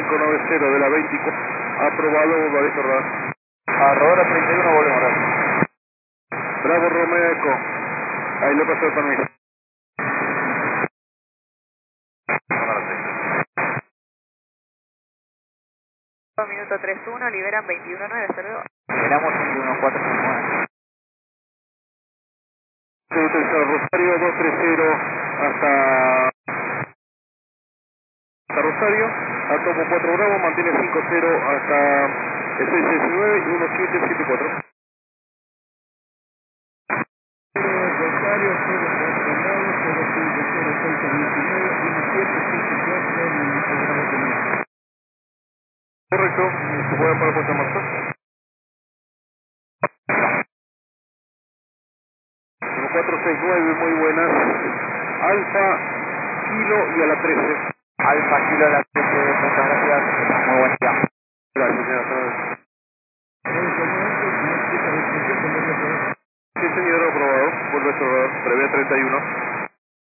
590 de la 24. Aprobado, volveré a cerrar. Arroba 31, volvemos a ver. Bravo Romeo Eco. Ahí le pasó el permiso. Minuto 31, liberan 21.9, hasta luego. Liberamos 21.459. Rosario 230 hasta Rosario. Atomo 4 Bravo, mantiene 5-0 hasta el 669 y 1774. Rosario 0 Correcto, se puede para Puerto Marzo. 1469, muy buenas. Alfa, Kilo y a la 13. Alfa, Kilo a la 13, muchas gracias. Muy buen día. Gracias, señor. Sí, señor, aprobado. Vuelve a cerrar. Prevé 31.